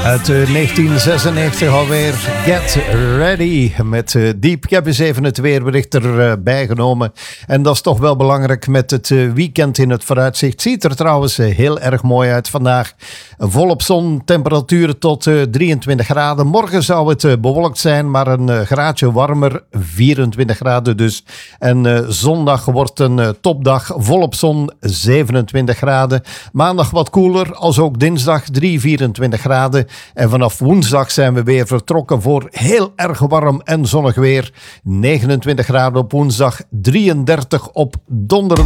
Uit 1996 alweer. Get Ready met Diep. Ik heb eens even het weerbericht erbij genomen. En dat is toch wel belangrijk met het weekend in het vooruitzicht. Ziet er trouwens heel erg mooi uit vandaag. Volop zon, temperaturen tot 23 graden. Morgen zou het bewolkt zijn, maar een graadje warmer. 24 graden dus. En zondag wordt een topdag. Volop zon, 27 graden. Maandag wat koeler, als ook dinsdag 24 graden. En vanaf woensdag zijn we weer vertrokken voor heel erg warm en zonnig weer. 29 graden op woensdag, 33 op donderdag.